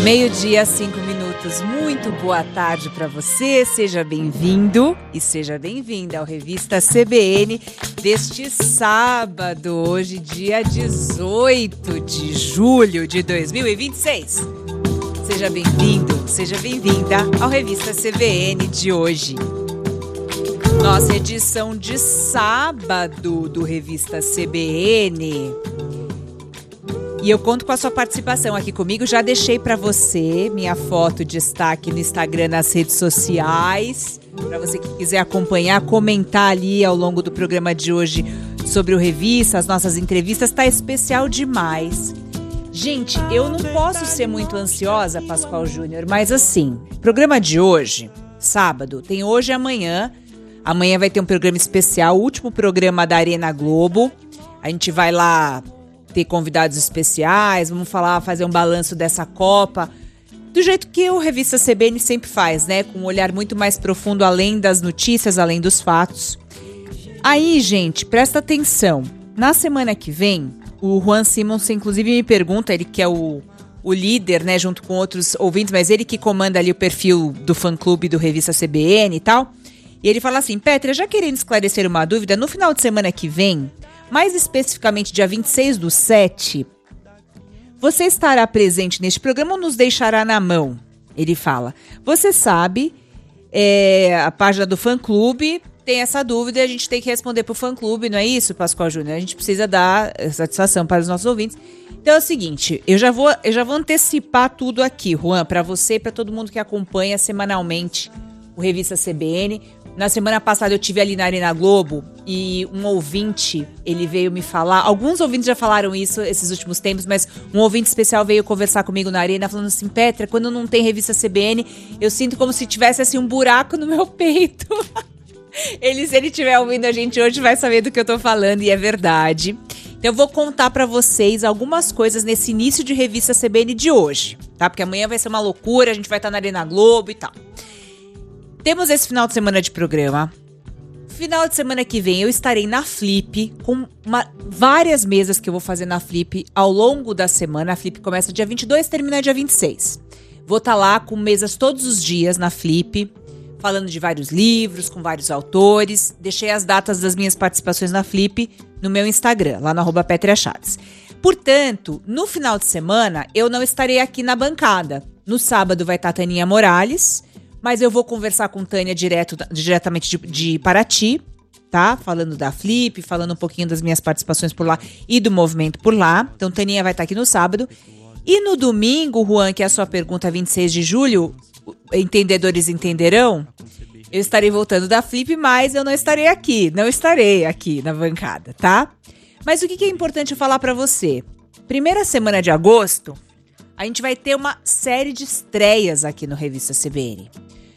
Meio-dia, 5 minutos. Muito boa tarde para você. Seja bem-vindo e seja bem-vinda ao Revista CBN deste sábado, hoje, dia 18 de julho de 2026. Seja bem-vindo, seja bem-vinda ao Revista CBN de hoje. Nossa edição de sábado do Revista CBN. E eu conto com a sua participação aqui comigo. Já deixei para você minha foto de destaque no Instagram, nas redes sociais. Para você que quiser acompanhar, comentar ali ao longo do programa de hoje sobre o Revista, as nossas entrevistas. Tá especial demais. Gente, eu não posso ser muito ansiosa, Pascoal Júnior, mas assim, programa de hoje, sábado, tem hoje e amanhã. Amanhã vai ter um programa especial, o último programa da Arena Globo. A gente vai lá ter convidados especiais, vamos fazer um balanço dessa Copa, do jeito que o Revista CBN sempre faz, né? Com um olhar muito mais profundo, além das notícias, além dos fatos. Aí, gente, presta atenção. Na semana que vem, o Juan Simons, inclusive, me pergunta, ele que é o líder, né, junto com outros ouvintes, mas ele que comanda ali o perfil do fã-clube do Revista CBN e tal. E ele fala assim: Petra, já querendo esclarecer uma dúvida, no final de semana que vem, mais especificamente dia 26/7, você estará presente neste programa ou nos deixará na mão? Ele fala. Você sabe, a página do fã-clube tem essa dúvida e a gente tem que responder pro fã-clube, não é isso, Pascoal Júnior? A gente precisa dar satisfação para os nossos ouvintes. Então é o seguinte, eu já vou antecipar tudo aqui, Juan, para você e para todo mundo que acompanha semanalmente o Revista CBN. Na semana passada eu estive ali na Arena Globo e um ouvinte, ele veio me falar, alguns ouvintes já falaram isso esses últimos tempos, mas um ouvinte especial veio conversar comigo na Arena falando assim: Petra, quando não tem Revista CBN, eu sinto como se tivesse assim um buraco no meu peito. Se ele estiver ouvindo a gente hoje, vai saber do que eu tô falando, e é verdade. Então eu vou contar pra vocês algumas coisas nesse início de Revista CBN de hoje, tá? Porque amanhã vai ser uma loucura, a gente vai estar na Arena Globo e tal. Temos esse final de semana de programa. Final de semana que vem eu estarei na Flip, com várias mesas que eu vou fazer na Flip ao longo da semana. A Flip começa dia 22 e termina dia 26. Vou estar lá com mesas todos os dias na Flip, falando de vários livros, com vários autores. Deixei as datas das minhas participações na Flip no meu Instagram, lá no @PetriaChaves. Portanto, no final de semana eu não estarei aqui na bancada. No sábado vai estar a Taninha Morales, mas eu vou conversar com Tânia diretamente de Paraty, tá? Falando da Flip, falando um pouquinho das minhas participações por lá e do movimento por lá. Então, Taninha vai estar aqui no sábado. E no domingo, Juan, que é a sua pergunta, 26 de julho, entendedores entenderão, eu estarei voltando da Flip, mas eu não estarei aqui na bancada, tá? Mas o que é importante eu falar pra você? Primeira semana de agosto, a gente vai ter uma série de estreias aqui no Revista CBN.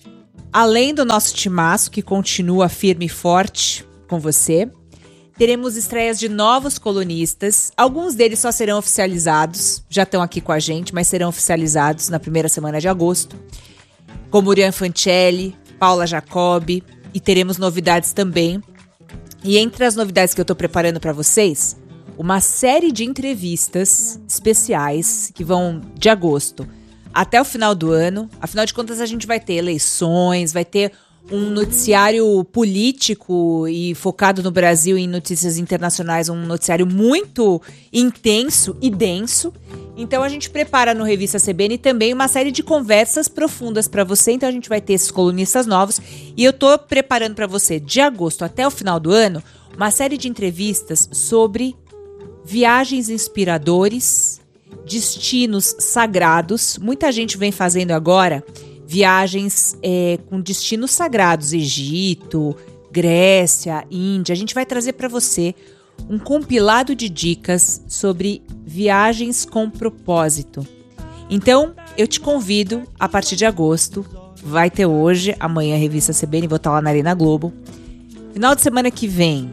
Além do nosso timaço, que continua firme e forte com você, teremos estreias de novos colunistas. Alguns deles só serão oficializados, já estão aqui com a gente, mas serão oficializados na primeira semana de agosto. Como Urian Fancelli, Paula Jacobi, e teremos novidades também. E entre as novidades que eu estou preparando para vocês, uma série de entrevistas especiais que vão de agosto até o final do ano. Afinal de contas, a gente vai ter eleições, vai ter um noticiário político e focado no Brasil em notícias internacionais, um noticiário muito intenso e denso. Então a gente prepara no Revista CBN também uma série de conversas profundas para você. Então a gente vai ter esses colunistas novos e eu tô preparando para você, de agosto até o final do ano, uma série de entrevistas sobre viagens inspiradores, destinos sagrados. Muita gente vem fazendo agora viagens com destinos sagrados, Egito, Grécia, Índia. A gente vai trazer para você um compilado de dicas sobre viagens com propósito. Então, eu te convido a partir de agosto. Vai ter hoje, amanhã a Revista CBN, vou estar lá na Arena Globo. Final de semana que vem,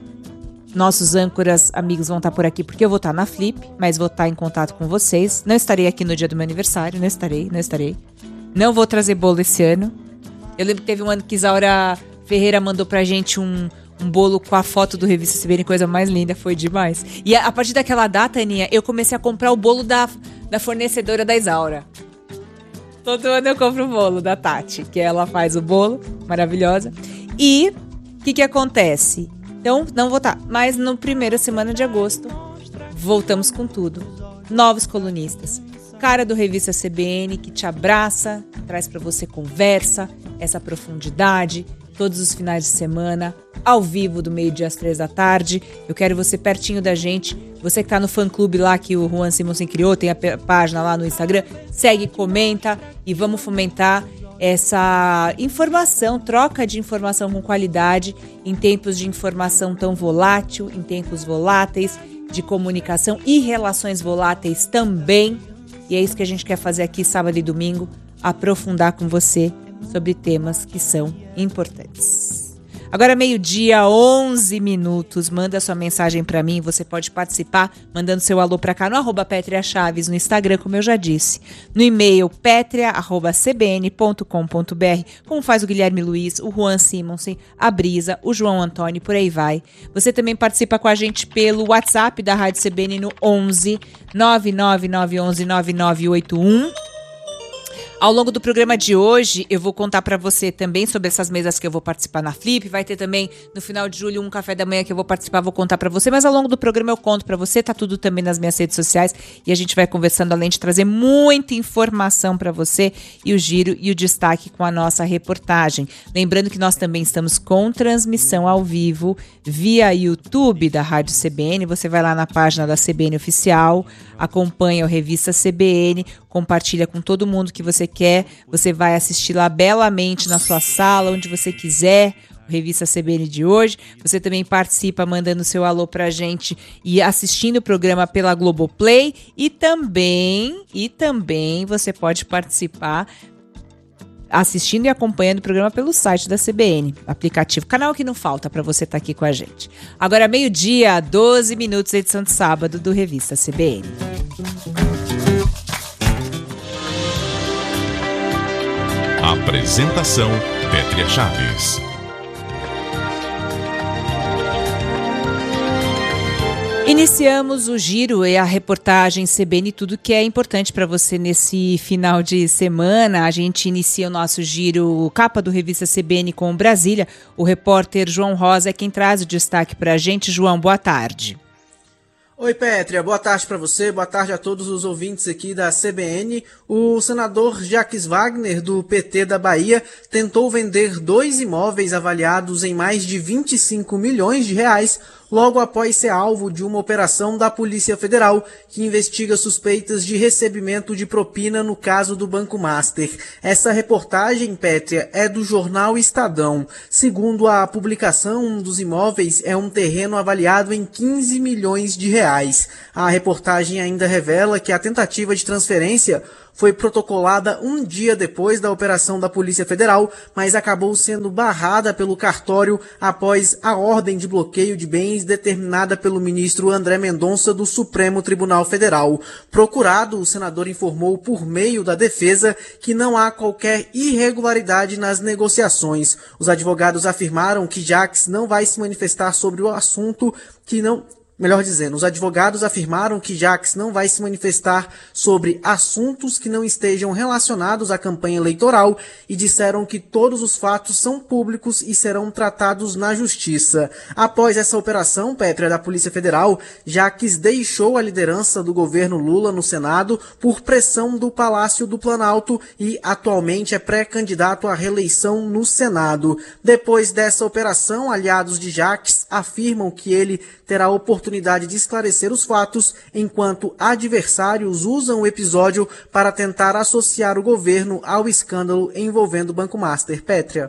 nossos âncoras amigos vão estar por aqui, porque eu vou estar na Flip, mas vou estar em contato com vocês. Não estarei aqui no dia do meu aniversário, não estarei. Não vou trazer bolo esse ano. Eu lembro que teve um ano que Isaura Ferreira mandou pra gente um bolo com a foto do Revista CBN, coisa mais linda, foi demais. E a partir daquela data, Aninha, eu comecei a comprar o bolo da fornecedora da Isaura. Todo ano eu compro o bolo da Tati, que ela faz o bolo, maravilhosa. E o que acontece? Então, não vou estar. Mas no primeira semana de agosto, voltamos com tudo. Novos colunistas. Cara do Revista CBN, que te abraça, traz pra você conversa, essa profundidade, todos os finais de semana, ao vivo, do meio-dia às 3 da tarde. Eu quero você pertinho da gente. Você que tá no fã-clube lá que o Juan Simonsen criou, tem a página lá no Instagram, segue, comenta e vamos fomentar essa informação, troca de informação com qualidade em tempos de informação tão volátil, em tempos voláteis, de comunicação e relações voláteis também. E é isso que a gente quer fazer aqui sábado e domingo, aprofundar com você sobre temas que são importantes. Agora meio-dia, 11 minutos, manda sua mensagem para mim, você pode participar mandando seu alô para cá no @Pétria Chaves, no Instagram, como eu já disse, no e-mail petria@cbn.com.br, como faz o Guilherme Luiz, o Juan Simonsen, a Brisa, o João Antônio, por aí vai. Você também participa com a gente pelo WhatsApp da Rádio CBN no 11 99911 9981. Ao longo do programa de hoje, eu vou contar para você também sobre essas mesas que eu vou participar na Flip. Vai ter também, no final de julho, um café da manhã que eu vou participar, vou contar para você. Mas ao longo do programa eu conto para você, tá tudo também nas minhas redes sociais. E a gente vai conversando, além de trazer muita informação para você e o giro e o destaque com a nossa reportagem. Lembrando que nós também estamos com transmissão ao vivo via YouTube da Rádio CBN. Você vai lá na página da CBN Oficial, acompanha a Revista CBN, compartilha com todo mundo que você quer, você vai assistir lá belamente na sua sala, onde você quiser, o Revista CBN de hoje. Você também participa mandando seu alô pra gente e assistindo o programa pela Globoplay e também você pode participar assistindo e acompanhando o programa pelo site da CBN, aplicativo, canal que não falta para você estar aqui com a gente. Agora meio-dia, 12 minutos, edição de sábado do Revista CBN. Apresentação Pétria Chaves. Iniciamos o giro e a reportagem CBN, tudo que é importante para você nesse final de semana. A gente inicia o nosso giro capa do Revista CBN com Brasília. O repórter João Rosa é quem traz o destaque para a gente. João, boa tarde. Oi, Pétria, boa tarde para você, boa tarde a todos os ouvintes aqui da CBN. O senador Jacques Wagner, do PT da Bahia, tentou vender 2 imóveis avaliados em mais de 25 milhões de reais, logo após ser alvo de uma operação da Polícia Federal que investiga suspeitas de recebimento de propina no caso do Banco Master. Essa reportagem, Pétria, é do jornal Estadão. Segundo a publicação, um dos imóveis é um terreno avaliado em 15 milhões de reais. A reportagem ainda revela que a tentativa de transferência foi protocolada um dia depois da operação da Polícia Federal, mas acabou sendo barrada pelo cartório após a ordem de bloqueio de bens determinada pelo ministro André Mendonça do Supremo Tribunal Federal. Procurado, o senador informou por meio da defesa que não há qualquer irregularidade nas negociações. Os advogados afirmaram que Jacques não vai se manifestar sobre o assunto Melhor dizendo, os advogados afirmaram que Jacques não vai se manifestar sobre assuntos que não estejam relacionados à campanha eleitoral e disseram que todos os fatos são públicos e serão tratados na justiça. Após essa operação, Pétria, da Polícia Federal, Jacques deixou a liderança do governo Lula no Senado por pressão do Palácio do Planalto e atualmente é pré-candidato à reeleição no Senado. Depois dessa operação, aliados de Jacques afirmam que ele terá a oportunidade de esclarecer os fatos, enquanto adversários usam o episódio para tentar associar o governo ao escândalo envolvendo o Banco Master. Pétria.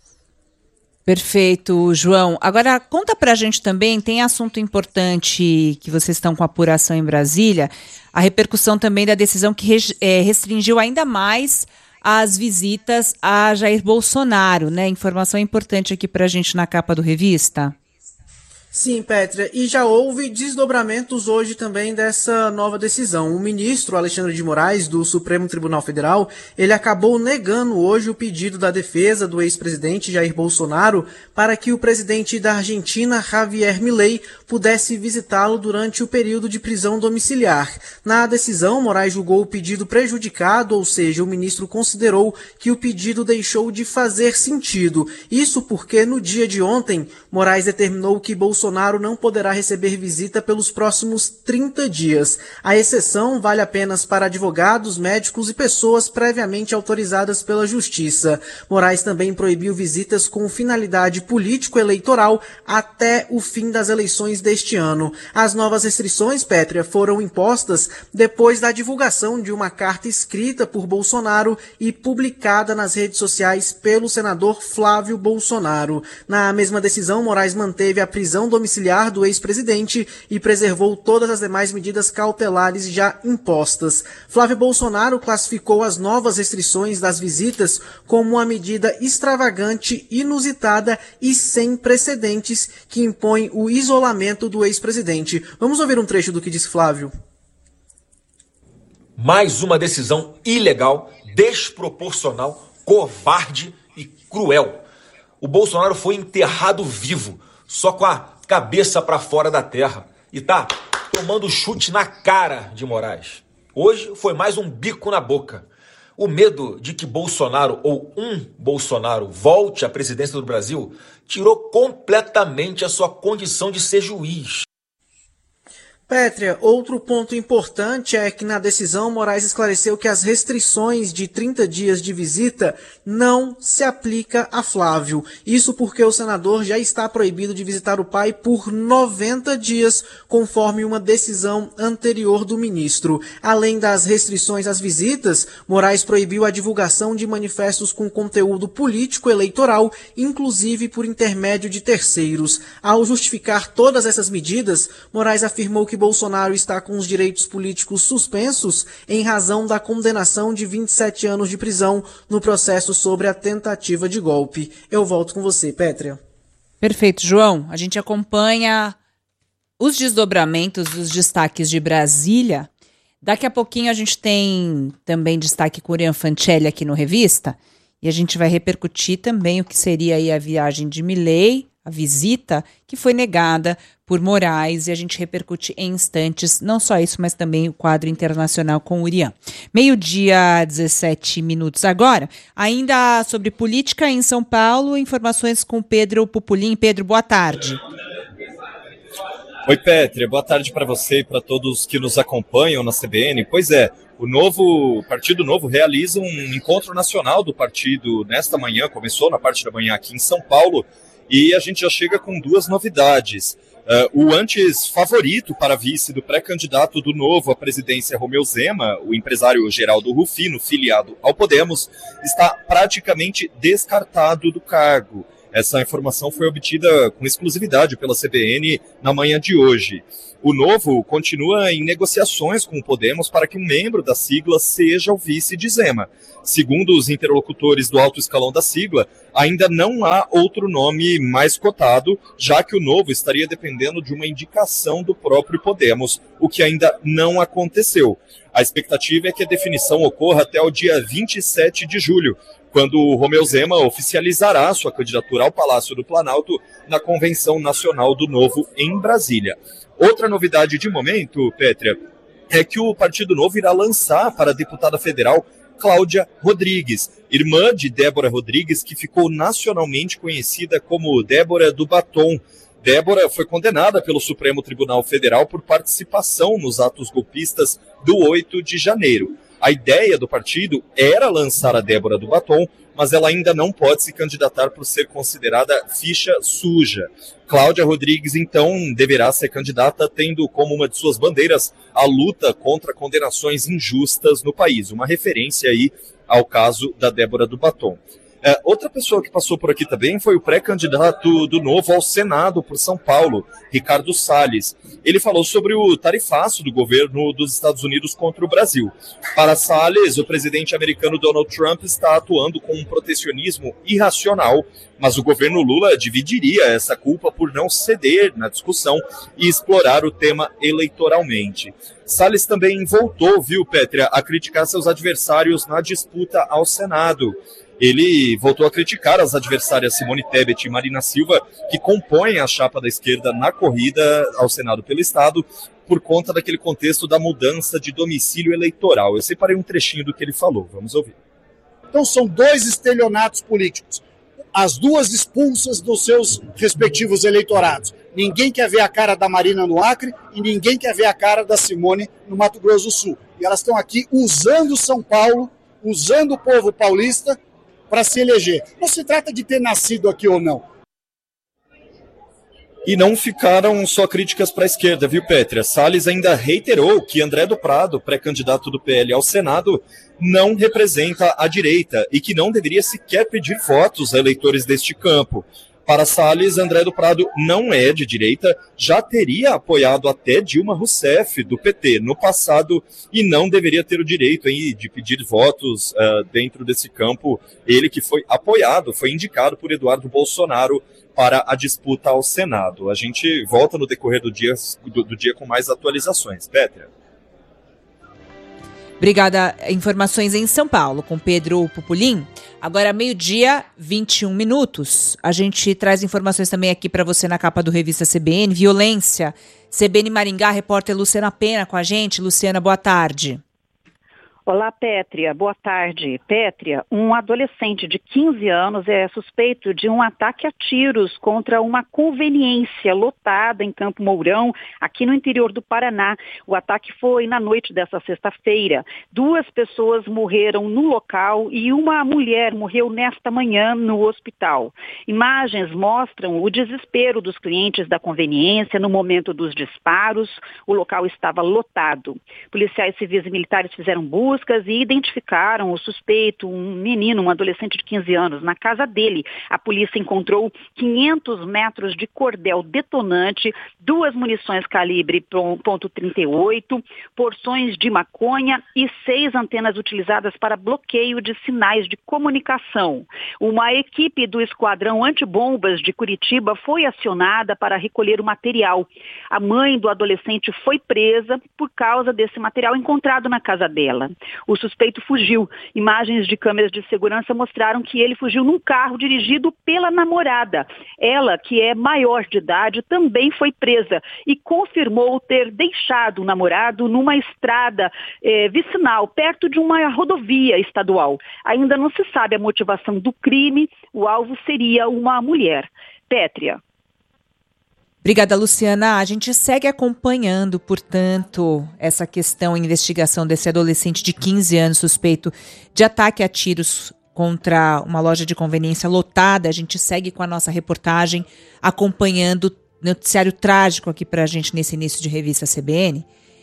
Perfeito, João. Agora, conta pra gente também, tem assunto importante que vocês estão com apuração em Brasília, a repercussão também da decisão que restringiu ainda mais as visitas a Jair Bolsonaro, né? Informação importante aqui pra gente na capa do Revista. Sim, Pétria, e já houve desdobramentos hoje também dessa nova decisão. O ministro Alexandre de Moraes, do Supremo Tribunal Federal, ele acabou negando hoje o pedido da defesa do ex-presidente Jair Bolsonaro para que o presidente da Argentina, Javier Milei, pudesse visitá-lo durante o período de prisão domiciliar. Na decisão, Moraes julgou o pedido prejudicado, ou seja, o ministro considerou que o pedido deixou de fazer sentido. Isso porque, no dia de ontem, Moraes determinou que Bolsonaro não poderá receber visita pelos próximos 30 dias. A exceção vale apenas para advogados, médicos e pessoas previamente autorizadas pela Justiça. Moraes também proibiu visitas com finalidade político-eleitoral até o fim das eleições deste ano. As novas restrições, Pétria, foram impostas depois da divulgação de uma carta escrita por Bolsonaro e publicada nas redes sociais pelo senador Flávio Bolsonaro. Na mesma decisão, Moraes manteve a prisão domiciliar do ex-presidente e preservou todas as demais medidas cautelares já impostas. Flávio Bolsonaro classificou as novas restrições das visitas como uma medida extravagante, inusitada e sem precedentes que impõe o isolamento do ex-presidente. Vamos ouvir um trecho do que disse Flávio. Mais uma decisão ilegal, desproporcional, covarde e cruel. O Bolsonaro foi enterrado vivo, só com a cabeça para fora da terra, e tá tomando chute na cara de Moraes. Hoje foi mais um bico na boca. O medo de que Bolsonaro ou um Bolsonaro volte à presidência do Brasil tirou completamente a sua condição de ser juiz. Pétria, outro ponto importante é que na decisão Moraes esclareceu que as restrições de 30 dias de visita não se aplica a Flávio. Isso porque o senador já está proibido de visitar o pai por 90 dias, conforme uma decisão anterior do ministro. Além das restrições às visitas, Moraes proibiu a divulgação de manifestos com conteúdo político eleitoral, inclusive por intermédio de terceiros. Ao justificar todas essas medidas, Moraes afirmou que Bolsonaro está com os direitos políticos suspensos em razão da condenação de 27 anos de prisão no processo sobre a tentativa de golpe. Eu volto com você, Pétria. Perfeito, João. A gente acompanha os desdobramentos dos destaques de Brasília. Daqui a pouquinho a gente tem também destaque com o Urian Fancelli aqui no Revista. E a gente vai repercutir também o que seria aí a viagem de Milei, a visita que foi negada por Moraes, e a gente repercute em instantes, não só isso, mas também o quadro internacional com o Urian. 12:17 agora. Ainda sobre política em São Paulo, informações com Pedro Pupulim. Pedro, boa tarde. Oi, Pétria, boa tarde para você e para todos que nos acompanham na CBN. Pois é, o Partido Novo realiza um encontro nacional do partido nesta manhã, começou na parte da manhã aqui em São Paulo, e a gente já chega com duas novidades. O antes favorito para vice do pré-candidato do Novo à presidência, Romeu Zema, o empresário Geraldo Rufino, filiado ao Podemos, está praticamente descartado do cargo. Essa informação foi obtida com exclusividade pela CBN na manhã de hoje. O Novo continua em negociações com o Podemos para que um membro da sigla seja o vice de Zema. Segundo os interlocutores do alto escalão da sigla, ainda não há outro nome mais cotado, já que o Novo estaria dependendo de uma indicação do próprio Podemos, o que ainda não aconteceu. A expectativa é que a definição ocorra até o dia 27 de julho, quando o Romeu Zema oficializará sua candidatura ao Palácio do Planalto na Convenção Nacional do Novo em Brasília. Outra novidade de momento, Pétria, é que o Partido Novo irá lançar para a deputada federal Cláudia Rodrigues, irmã de Débora Rodrigues, que ficou nacionalmente conhecida como Débora do Batom. Débora foi condenada pelo Supremo Tribunal Federal por participação nos atos golpistas do 8 de janeiro. A ideia do partido era lançar a Débora do Batom, mas ela ainda não pode se candidatar por ser considerada ficha suja. Cláudia Rodrigues, então, deverá ser candidata, tendo como uma de suas bandeiras a luta contra condenações injustas no país, uma referência aí ao caso da Débora do Batom. Outra pessoa que passou por aqui também foi o pré-candidato do Novo ao Senado por São Paulo, Ricardo Salles. Ele falou sobre o tarifaço do governo dos Estados Unidos contra o Brasil. Para Salles, o presidente americano Donald Trump está atuando com um protecionismo irracional, mas o governo Lula dividiria essa culpa por não ceder na discussão e explorar o tema eleitoralmente. Salles também voltou, Pétria, a criticar seus adversários na disputa ao Senado. Ele voltou a criticar as adversárias Simone Tebet e Marina Silva, que compõem a chapa da esquerda na corrida ao Senado pelo Estado, por conta daquele contexto da mudança de domicílio eleitoral. Eu separei um trechinho do que ele falou, vamos ouvir. Então são dois estelionatos políticos, as duas expulsas dos seus respectivos eleitorados. Ninguém quer ver a cara da Marina no Acre e ninguém quer ver a cara da Simone no Mato Grosso do Sul. E elas estão aqui usando São Paulo, usando o povo paulista para se eleger. Não se trata de ter nascido aqui ou não. E não ficaram só críticas para a esquerda, Pétria? Salles ainda reiterou que André do Prado, pré-candidato do PL ao Senado, não representa a direita e que não deveria sequer pedir votos a eleitores deste campo. Para Salles, André do Prado não é de direita, já teria apoiado até Dilma Rousseff, do PT, no passado, e não deveria ter o direito de pedir votos dentro desse campo. Ele que foi apoiado, foi indicado por Eduardo Bolsonaro para a disputa ao Senado. A gente volta no decorrer do dia com mais atualizações. Pétria. Obrigada. Informações em São Paulo com Pedro Pupulim. Agora, 12:21. A gente traz informações também aqui para você na capa do Revista CBN. Violência. CBN Maringá, repórter Luciana Pena com a gente. Luciana, boa tarde. Olá, Pétria. Boa tarde. Pétria, um adolescente de 15 anos é suspeito de um ataque a tiros contra uma conveniência lotada em Campo Mourão, aqui no interior do Paraná. O ataque foi na noite dessa sexta-feira. 2 pessoas morreram no local e uma mulher morreu nesta manhã no hospital. Imagens mostram o desespero dos clientes da conveniência no momento dos disparos. O local estava lotado. Policiais civis e militares fizeram buscas e identificaram o suspeito, um menino, um adolescente de 15 anos, na casa dele. A polícia encontrou 500 metros de cordel detonante, 2 munições calibre .38, porções de maconha e 6 antenas utilizadas para bloqueio de sinais de comunicação. Uma equipe do Esquadrão Antibombas de Curitiba foi acionada para recolher o material. A mãe do adolescente foi presa por causa desse material encontrado na casa dela. O suspeito fugiu. Imagens de câmeras de segurança mostraram que ele fugiu num carro dirigido pela namorada. Ela, que é maior de idade, também foi presa e confirmou ter deixado o namorado numa estrada vicinal, perto de uma rodovia estadual. Ainda não se sabe a motivação do crime. O alvo seria uma mulher. Pétria. Obrigada, Luciana. A gente segue acompanhando, portanto, essa questão, a investigação desse adolescente de 15 anos suspeito de ataque a tiros contra uma loja de conveniência lotada. A gente segue com a nossa reportagem, acompanhando o noticiário trágico aqui pra gente nesse início de Revista CBN.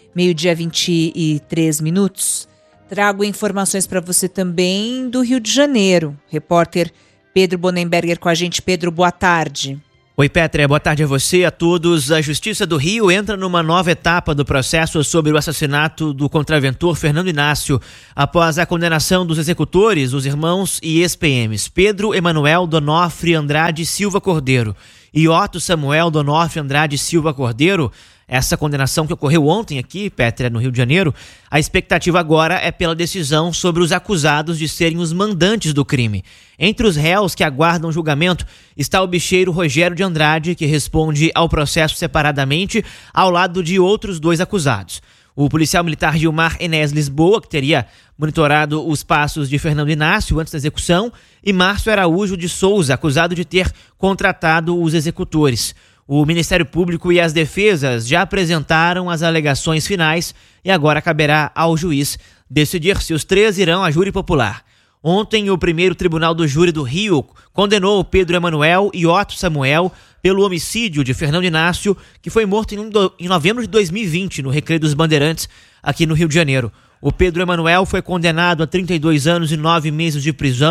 12:23. Trago informações para você também do Rio de Janeiro. Repórter Pedro Bonenberger com a gente. Pedro, boa tarde. Oi, Pétria, boa tarde a você e a todos. A Justiça do Rio entra numa nova etapa do processo sobre o assassinato do contraventor Fernando Inácio, após a condenação dos executores, os irmãos e ex-PMs Pedro Emanuel Donofre Andrade Silva Cordeiro e Otto Samuel Donofre Andrade Silva Cordeiro. Essa condenação que ocorreu ontem aqui, Pétria, no Rio de Janeiro, a expectativa agora é pela decisão sobre os acusados de serem os mandantes do crime. Entre os réus que aguardam julgamento está o bicheiro Rogério de Andrade, que responde ao processo separadamente, ao lado de outros 2 acusados. O policial militar Gilmar Enes Lisboa, que teria monitorado os passos de Fernando Inácio antes da execução, e Márcio Araújo de Souza, acusado de ter contratado os executores. O Ministério Público e as defesas já apresentaram as alegações finais e agora caberá ao juiz decidir se os 3 irão a júri popular. Ontem, o primeiro Tribunal do Júri do Rio condenou Pedro Emanuel e Otto Samuel pelo homicídio de Fernando Inácio, que foi morto em novembro de 2020, no Recreio dos Bandeirantes, aqui no Rio de Janeiro. O Pedro Emanuel foi condenado a 32 anos e 9 meses de prisão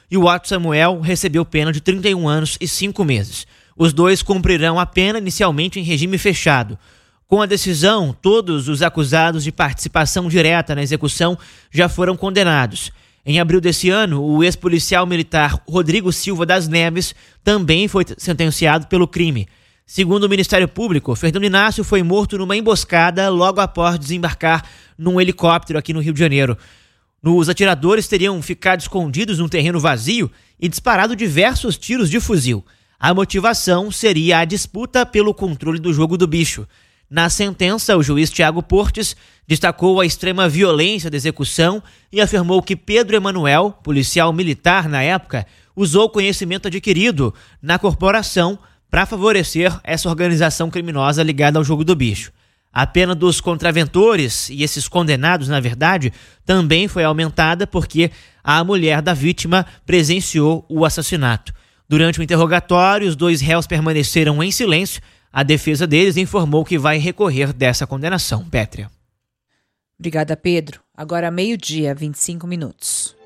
e o Otto Samuel recebeu pena de 31 anos e 5 meses. Os dois cumprirão a pena inicialmente em regime fechado. Com a decisão, todos os acusados de participação direta na execução já foram condenados. Em abril desse ano, o ex-policial militar Rodrigo Silva das Neves também foi sentenciado pelo crime. Segundo o Ministério Público, Fernando Inácio foi morto numa emboscada logo após desembarcar num helicóptero aqui no Rio de Janeiro. Os atiradores teriam ficado escondidos num terreno vazio e disparado diversos tiros de fuzil. A motivação seria a disputa pelo controle do jogo do bicho. Na sentença, o juiz Tiago Portes destacou a extrema violência da execução e afirmou que Pedro Emanuel, policial militar na época, usou o conhecimento adquirido na corporação para favorecer essa organização criminosa ligada ao jogo do bicho. A pena dos contraventores e esses condenados, na verdade, também foi aumentada porque a mulher da vítima presenciou o assassinato. Durante o interrogatório, os dois réus permaneceram em silêncio. A defesa deles informou que vai recorrer dessa condenação. Pétria. Obrigada, Pedro. Agora 12:25.